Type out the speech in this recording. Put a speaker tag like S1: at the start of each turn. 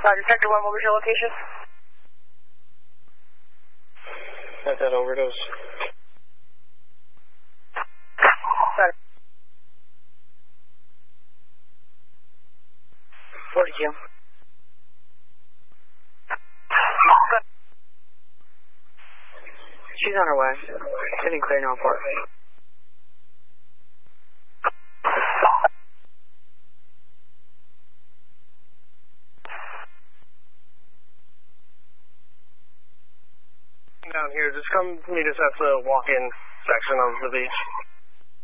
S1: Detective 1, what was your location?
S2: Had that overdose.
S1: Sorry. 42.
S3: She's on her way. Getting clear now for her.
S2: Down here, just come meet us at the walk-in section of the beach.